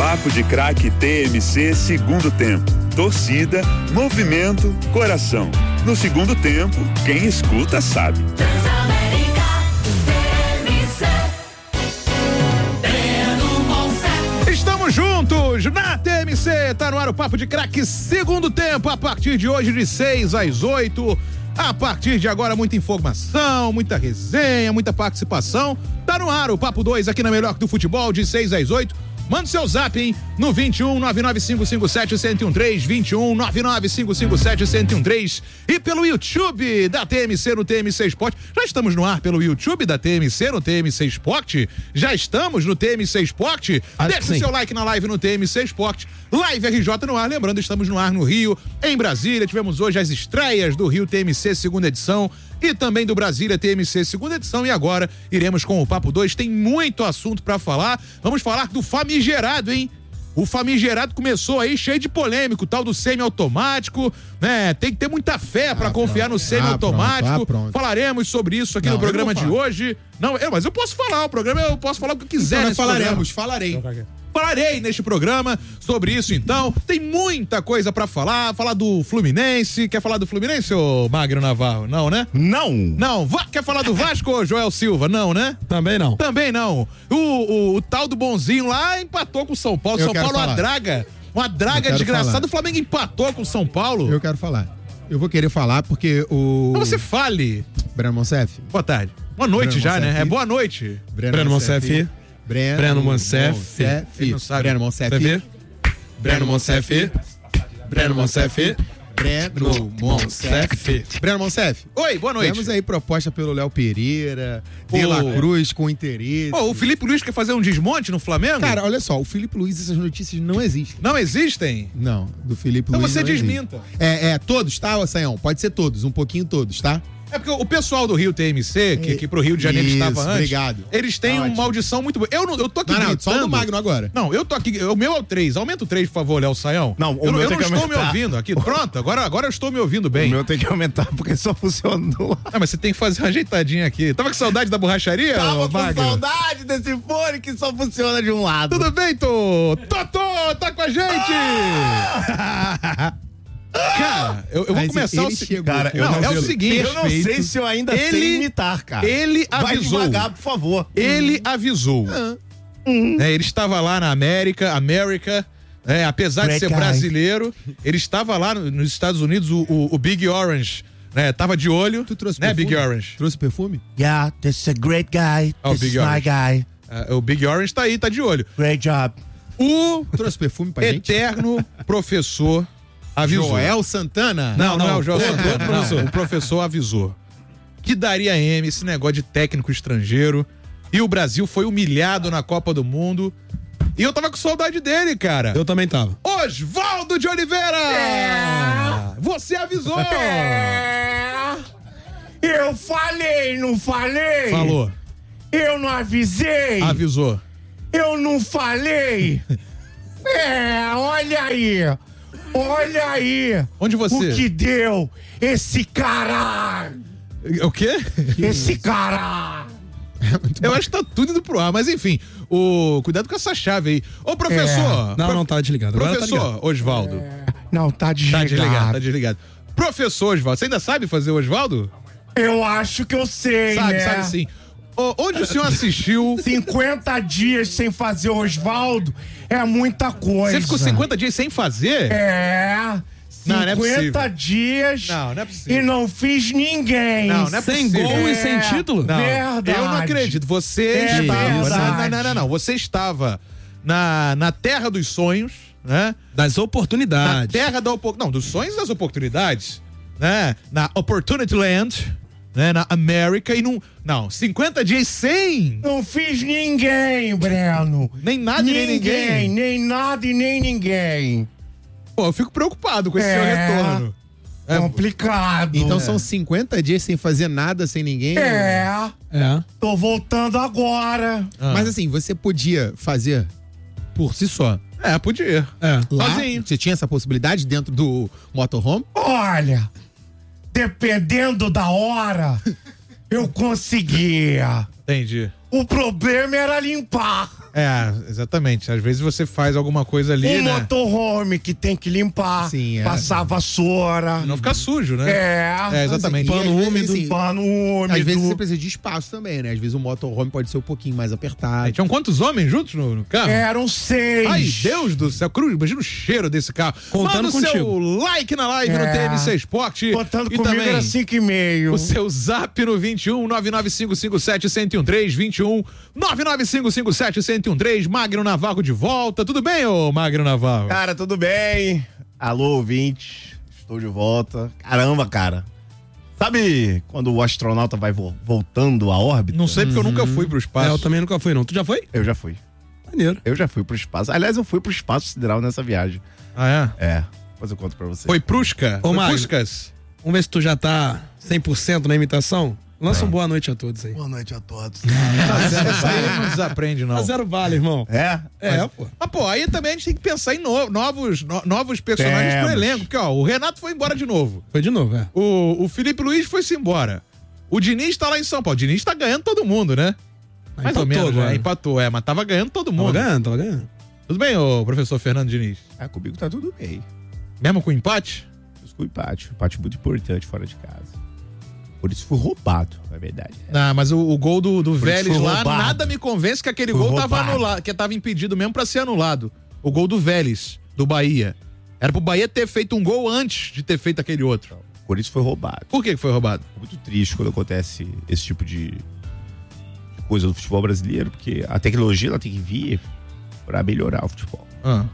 Papo de Craque TMC segundo tempo. Torcida, movimento, coração. No segundo tempo, quem escuta sabe. Estamos juntos na TMC, tá no ar o Papo de Craque segundo tempo, a partir de hoje de 6 às 8. A partir de agora, muita informação, muita resenha, muita participação. Tá no ar o Papo 2 aqui na Melhor do Futebol, de 6 às 8. Manda seu zap, hein? No 21 99557-1013, 21 99557-1013 e pelo YouTube da TMC no TMC Esporte. Já estamos no ar pelo YouTube da TMC no TMC Esporte? Já estamos no TMC Esporte? Deixa o seu like na live no TMC Esporte. Live RJ no ar, lembrando, estamos no ar no Rio, em Brasília. Tivemos hoje as estreias do Rio TMC segunda edição e também do Brasília TMC segunda edição, e agora iremos com o Papo 2. Tem muito assunto pra falar. Vamos falar do famigerado, hein? O famigerado começou aí cheio de polêmico, o tal do semi-automático, né? Tem que ter muita fé pra confiar no semi-automático. Falaremos sobre isso aqui no programa de hoje. Não, mas eu posso falar, eu posso falar o que eu quiser. Então falarei neste programa sobre isso, então. Tem muita coisa pra falar do Fluminense. Quer falar do Fluminense, ô Magno Navarro? Não, né? Não. Quer falar do Vasco, Joel Silva? Não, né? Também não. O tal do bonzinho lá empatou com o São Paulo. São Paulo, uma draga desgraçada. O Flamengo empatou com o São Paulo. Eu quero falar. Eu vou querer falar porque o... Então você fale. Breno Monsef. Boa tarde. Boa noite Breno já, Monsef. né? É boa noite. Breno Monsef. Breno Monsef. Breno Monsef. Breno Monsef. Oi, boa noite. Temos aí proposta pelo Léo Pereira, De La Cruz com interesse. O Felipe Luiz quer fazer um desmonte no Flamengo? Cara, olha só, o Felipe Luiz, essas notícias não existem. Não existem? Não, do Felipe Então Luiz você não desminta. existe. Todos, tá, Saião? Pode ser todos, um pouquinho todos, tá? É porque o pessoal do Rio TMC, que pro Rio de Janeiro estava antes, obrigado. Eles têm uma audição muito boa. Eu tô aqui gritando. Só do Magno agora. Não, eu tô aqui, o meu é o 3. Aumenta o 3, por favor, Léo Saião. Não, eu não estou aumentar. me ouvindo aqui. Pronto, agora eu estou me ouvindo bem. O meu tem que aumentar porque só funcionou. Mas você tem que fazer uma ajeitadinha aqui. Tava com saudade da borracharia, Tava com Magno? saudade desse fone que só funciona de um lado. Tudo bem, Totô? Tá com a gente! Cara, eu vou começar o seguinte. Cara, é o seguinte. Eu não sei se eu ainda sei imitar, cara. Ele avisou. Vai devagar, por favor. Ele avisou. Ele estava lá na América, apesar de ser brasileiro, ele estava lá nos Estados Unidos, o Big Orange, né? Tava de olho. Tu trouxe né, perfume? Big Orange? Trouxe perfume? Yeah, this is a great guy. This is my guy. O Big Orange tá aí, tá de olho. Great job. O Trouxe perfume pra gente? eterno professor avisou. Joel Santana? Não é o Joel Santana. Não, o professor avisou que daria M esse negócio de técnico estrangeiro, e o Brasil foi humilhado na Copa do Mundo. E eu tava com saudade dele, cara. Eu também tava. Osvaldo de Oliveira! Você avisou! Eu falei, não falei? Falou. Eu não avisei? Avisou. Eu não falei? Olha aí. Olha aí. Onde você? O que deu esse cara? O quê? Esse cara. Eu acho que tá tudo indo pro ar, mas enfim. Cuidado com essa chave aí. Ô, professor. Não, tá desligado. Professor Osvaldo. Não, tá desligado. Tá desligado. Professor Osvaldo, você ainda sabe fazer o Osvaldo? Eu acho que eu sei, né? Sabe sim. Onde o senhor assistiu? 50 dias sem fazer o Osvaldo é muita coisa. Você ficou 50 dias sem fazer? Não, não é 50 dias não é possível. e não fiz ninguém. Não é sem possível. gol e sem título? Não, Verdade. eu não acredito. Você estava... Não. Você estava na terra dos sonhos, né? Das oportunidades. Na terra dos sonhos e das oportunidades, né? Na Opportunity Land, né? Na América e não, 50 dias sem... Não fiz ninguém, Breno. Nem nada e nem ninguém. Nem nada e nem ninguém. Pô, eu fico preocupado com esse seu retorno. Complicado. Então são 50 dias sem fazer nada, sem ninguém? Tô voltando agora. Mas assim, você podia fazer por si só? Podia. Lá, Sozinho. você tinha essa possibilidade dentro do motorhome? Olha, dependendo da hora, eu conseguia. Entendi. O problema era limpar. Exatamente. Às vezes você faz alguma coisa ali, Um né? motorhome que tem que limpar, Sim, passar vassoura. Não ficar sujo, né? Exatamente. Mas, Pano às úmido. vezes, Pano úmido. Às vezes você precisa de espaço também, né? Às vezes o motorhome pode ser um pouquinho mais apertado. Tinham quantos homens juntos no carro? Eram 6. Ai, Deus do céu, Cruz, imagina o cheiro desse carro. Contando Manda o seu contigo. like na live no TMC Esporte. Contando e comigo também era 5,5. o seu zap no 21 99557-1013, 21 99557-1013, Magno Navarro de volta. Tudo bem, ô Magno Navarro? Cara, tudo bem? Alô, ouvinte. Estou de volta. Caramba, cara. Sabe quando o astronauta vai voltando à órbita? Não sei porque eu nunca fui pro espaço. Eu também nunca fui, não. Tu já foi? Eu já fui. Maneiro. Eu já fui pro espaço. Aliás, eu fui pro espaço sideral nessa viagem. Ah, é? É. Depois eu conto pra você. Foi Prusca? Ô, Foi Magno. Pruscas? Vamos ver se tu já tá 100% na imitação. Lança um boa noite a todos aí. Boa noite a todos. Essa aí não desaprende, não. A zero vale, irmão. É? Pô. Mas, pô, aí também a gente tem que pensar em novos personagens pro Temos. elenco. Porque, ó, o Renato foi embora de novo. Foi de novo, é. O Felipe Luiz foi-se embora. O Diniz tá lá em São Paulo. O Diniz tá ganhando todo mundo, né? Mais ou Empatou menos, agora. né? Empatou, mas tava ganhando todo Tava mundo. tava ganhando. Tudo bem, ô professor Fernando Diniz? Comigo tá tudo bem. Mesmo com empate? Com empate. Empate muito importante fora de casa. Por isso foi roubado, é verdade. Não, mas o gol do Vélez foi lá, roubado. nada me convence que aquele Foi gol tava roubado. anulado, que tava impedido mesmo pra ser anulado. O gol do Vélez, do Bahia. Era pro Bahia ter feito um gol antes de ter feito aquele outro. Por isso foi roubado. Por que foi roubado? É muito triste quando acontece esse tipo de coisa no futebol brasileiro, porque a tecnologia ela tem que vir pra melhorar o futebol.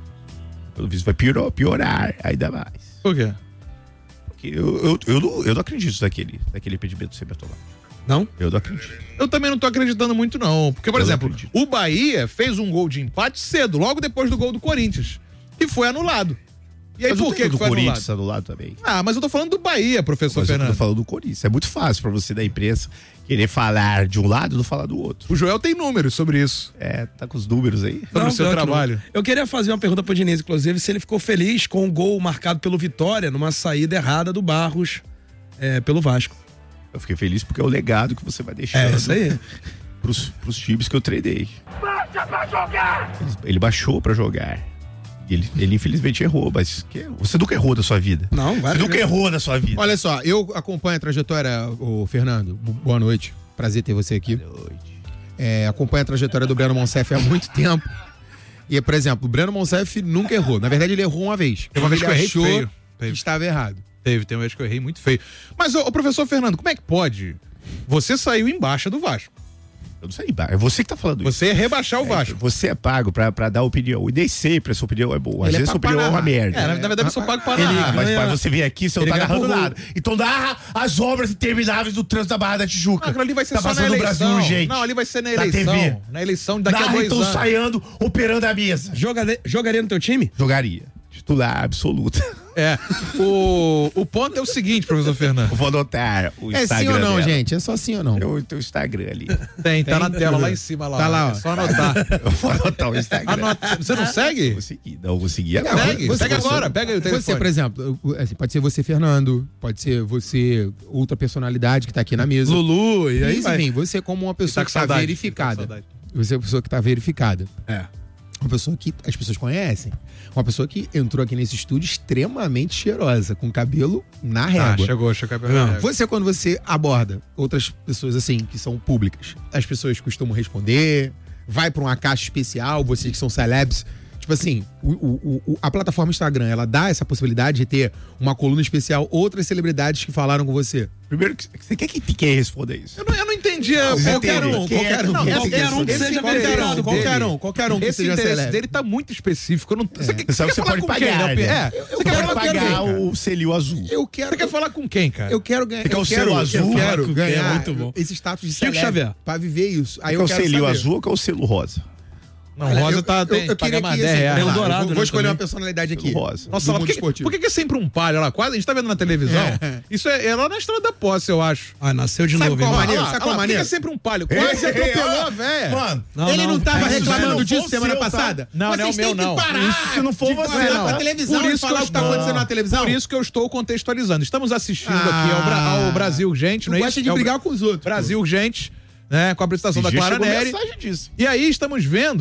Pelo visto vai piorar ainda mais. Por quê? Porque eu não acredito naquele impedimento ser tomado. Não? Eu não acredito. Eu também não tô acreditando muito, não. Porque, por Eu exemplo, acredito. o Bahia fez um gol de empate cedo, logo depois do gol do Corinthians. E foi anulado. E aí, Mas por não que tem do foi Corinthians anulado? anulado também. Ah, mas eu tô falando do Bahia, professor Mas eu Fernando. tô falando do Corinthians. É muito fácil pra você da imprensa querer falar de um lado e não falar do outro. O Joel tem números sobre isso. Tá com os números aí? Sobre o seu pior que não. trabalho. Eu queria fazer uma pergunta pro Diniz, inclusive, se ele ficou feliz com o gol marcado pelo Vitória numa saída errada do Barros pelo Vasco. Eu fiquei feliz porque é o legado que você vai deixar. Isso aí. Pros times que eu treinei. Baixa pra jogar! Ele baixou pra jogar. E ele infelizmente errou, mas você nunca errou da sua vida. Não, vai. Você nunca errou da sua vida. Olha só, eu acompanho a trajetória, o Fernando. Boa noite. Prazer ter você aqui. Boa noite. Acompanho a trajetória do Breno Monsef há muito tempo. E, por exemplo, o Breno Monsef nunca errou. Na verdade, ele errou uma vez. Teve uma vez que eu errei achou feio. que estava errado. Tem uma vez que eu errei muito feio. Mas, ô professor Fernando, como é que pode? Você saiu em baixa do Vasco. Eu não sei, é você que tá falando isso. Você ia rebaixar o Vasco. Você é pago pra dar opinião. E nem sempre a sua opinião é boa. Às Ele é vezes a sua pago opinião é pra uma merda. Na verdade, eu sou pago para narrar. Mas pra você vir aqui, você não ele tá ganha agarrando por gol. nada. Então narra as obras intermináveis do trânsito da Barra da Tijuca. Não, aquilo ali vai ser tá só na passando no eleição. Brasil urgente. Não, ali vai ser na Da eleição. TV. Na eleição daqui a Narra 2 então anos. saindo, operando a mesa. Jogaria no teu time? Jogaria. Titular absoluta. O ponto é o seguinte, professor Fernando. Vou anotar o É Instagram sim ou não, dela. gente? É só sim ou não? Eu tenho o Instagram ali. Tá na tela lá em cima. Lá, Tá lá, ó. É só anotar. Eu vou anotar o Instagram. Anota. Você não segue? Vou seguir agora. Segue agora, pega aí o telefone. Você, por exemplo, assim, pode ser você, Fernando, pode ser você, outra personalidade que tá aqui na mesa. Lulu, e aí Mas, vai. enfim, você como uma pessoa com que tá saudade, verificada. tá com saudade. Você é uma pessoa que tá verificada. É. Uma pessoa que as pessoas conhecem. Uma pessoa que entrou aqui nesse estúdio extremamente cheirosa, com cabelo na régua. Chegou a cabelo. Você, quando você aborda outras pessoas assim, que são públicas, as pessoas costumam responder, vai pra uma caixa especial, vocês que são celebs. Tipo assim, a plataforma Instagram, ela dá essa possibilidade de ter uma coluna especial, outras celebridades que falaram com você. Primeiro, você quer que responder isso? Eu não entendi. Qualquer um que seja verificado. Qualquer um que Esse seja interesse celebre. dele tá muito específico. Você quer Você falar pode com pagar, quem? né? Você quer falar com quem, pagar cara? o selinho azul. Você quer falar com quem, cara? Eu quero ganhar. Você quer Eu o selo azul? Eu quero É ganhar muito bom. esse status de Chico celebre Xavier. pra viver isso. Aí Quer eu o quero selinho saber. azul ou quer o selo rosa? Não, Rosa tem eu que pagar queria mais que 10 reais. Pelo lá, dourado, eu né, vou escolher também. uma personalidade aqui. Pelo rosa. Nossa, do lá, mundo esportivo. por que é sempre um palha lá? Quase, a gente tá vendo na televisão. Isso é lá na Estrada da Posse, eu acho. Ah, nasceu de Sabe novo, qual irmão. maneiro? Olha lá, Sabe qual olha lá, maneiro? Por que é sempre um palha? Quase atropelou a véia. Mano, Ele não tava Isso reclamando não foi disso o semana seu, tá? passada? Não, não é o Vocês meu, têm que não. parar Isso se não for de você, olhar não. pra televisão Por e isso falar que o que tá acontecendo na televisão. Por isso que eu estou contextualizando. Estamos assistindo Ah. aqui ao Brasil Urgente, não é gosta isso? de É o brigar com os outros. Brasil Urgente, né? Com a apresentação da já Clara chegou Neri. mensagem disso. E aí estamos vendo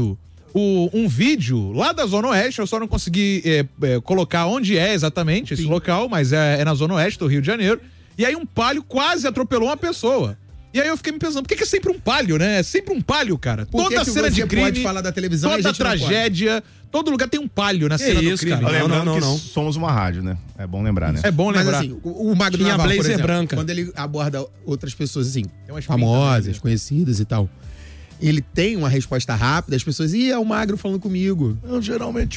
um vídeo lá da Zona Oeste, eu só não consegui colocar onde é exatamente esse local, mas é na Zona Oeste do Rio de Janeiro. E aí um Palio quase atropelou uma pessoa. E aí eu fiquei me pensando, por que é sempre um Palio, né? É sempre um Palio, cara. Toda cena de crime, pode falar da televisão, toda tragédia, todo lugar tem um Palio na cena do crime. Cara. Lembrando que somos uma rádio, né? É bom lembrar, né? É bom lembrar. Mas assim, o Magno Tinha Navarro, por blazer exemplo, branca. quando ele aborda outras pessoas assim, umas famosas, pintas, né? conhecidas e tal, ele tem uma resposta rápida, as pessoas, é o Magno falando comigo. Não, geralmente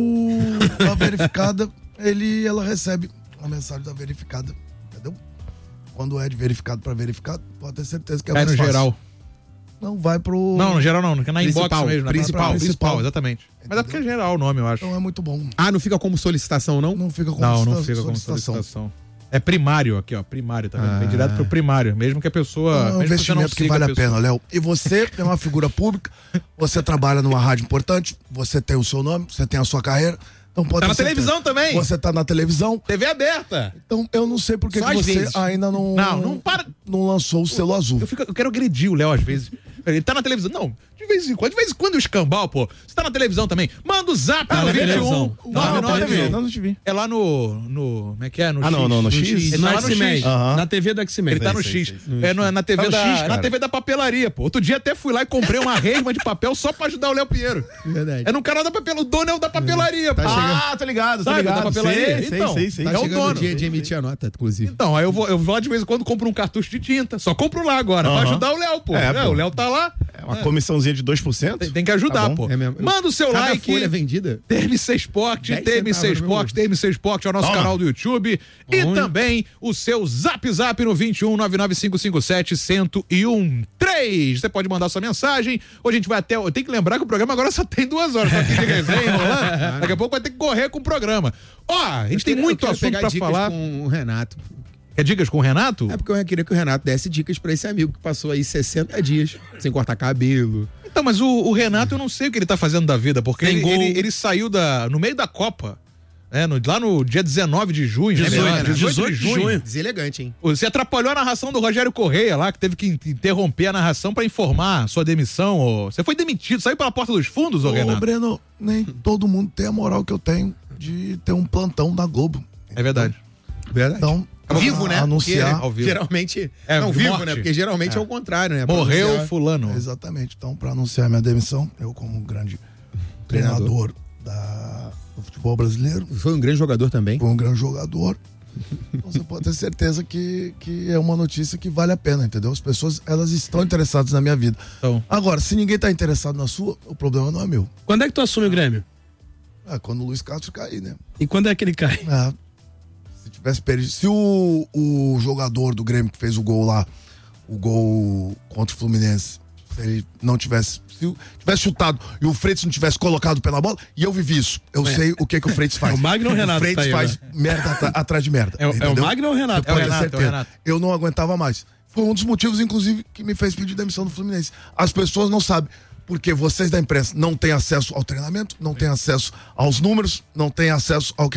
a verificada, ela recebe a mensagem da verificada, entendeu? Quando é de verificado para verificado, pode ter certeza que é mais no fácil. geral. Não, vai pro... Não, no geral não, na Principal, inbox mesmo. principal, exatamente. Mas é porque é geral o nome, eu acho. Então é muito bom. Não fica como solicitação, não? Não fica como Não fica como solicitação. É primário aqui, ó, primário, tá vendo? Vem direto pro primário, mesmo que a pessoa... É um investimento que vale a pena, Léo. E você é uma figura pública, você trabalha numa rádio importante, você tem o seu nome, você tem a sua carreira. Então pode tá na televisão também. Você tá na televisão. TV aberta. Então eu não sei por que você ainda não lançou o selo azul. Eu quero agredir o Léo às vezes. Ele tá na televisão. Não, de vez em quando o escambau, pô. Você tá na televisão também. Manda o zap no 21. Não te vi. É lá no. Como é que é? No X. No X? Ele tá lá no X. Na TV do X-Men. Ele tá no X. Na TV na TV da papelaria, pô. Outro dia até fui lá e comprei uma resma de papel só pra ajudar o Léo Pinheiro. Verdade. É no canal da papelaria. O dono é o da papelaria, pô. Tô ligado, Sabe, da papelaria? Então, sei. Tá é o chegando dono. o dia de emitir a nota, inclusive. Então, aí eu vou lá de vez em quando, compro um cartucho de tinta. Só compro lá agora, pra ajudar o Léo, pô. Pô. O Léo tá lá. É uma comissãozinha de 2%? Tem que ajudar, pô. É mesmo. Manda o seu Cada like. folha vendida. TMC Sport, 10 TMC centavos no Sport, TMC Sport é o nosso canal do YouTube. E também o seu Zap no 21 99557 1013. Você pode mandar sua mensagem. Hoje a gente vai até. Eu tenho que lembrar que o programa agora só tem 2 horas. Tô aqui de resenha, enrolando. Daqui a pouco vai ter que correr com o programa. A gente tem muito assunto pra falar. Com o Renato. Quer dicas com o Renato? É porque eu queria que o Renato desse dicas pra esse amigo que passou aí 60 dias sem cortar cabelo. Então, mas o Renato, eu não sei o que ele tá fazendo da vida, porque ele saiu no meio da Copa, lá no dia 19 de junho. 18 de junho. Deselegante, hein? Você atrapalhou a narração do Rogério Correia lá, que teve que interromper a narração pra informar sua demissão. Você foi demitido, saiu pela porta dos fundos, Renato? Breno, nem todo mundo tem a moral que eu tenho de ter um plantão da Globo. É verdade. Então, vivo, né? Anunciar. Porque, ao vivo. Geralmente. Não, vivo, morte. né? Porque geralmente é o contrário, né? Morreu anunciar... fulano. Exatamente. Então, para anunciar minha demissão, eu como um grande treinador do futebol brasileiro. Foi um grande jogador também. Foi um grande jogador. Então, você pode ter certeza que é uma notícia que vale a pena, entendeu? As pessoas, elas estão interessadas na minha vida. Então. Agora, se ninguém tá interessado na sua, o problema não é meu. Quando é que tu assume o Grêmio? Quando o Luiz Castro cair, né? E quando é que ele cai? Se tivesse perdido. Se o jogador do Grêmio que fez o gol lá, o gol contra o Fluminense, se ele não tivesse. Se tivesse chutado e o Freitas não tivesse colocado o pé na bola, e eu vivi isso. Eu sei o que o Freitas faz. É o Magno ou o Renato? O Freitas tá aí, faz né? merda atrás de merda. É o Magno ou o Renato? Você pode ter É o certeza. Renato. Eu não aguentava mais. Foi um dos motivos, inclusive, que me fez pedir demissão do Fluminense. As pessoas não sabem. Porque vocês da imprensa não têm acesso ao treinamento, não têm acesso aos números, não têm acesso ao que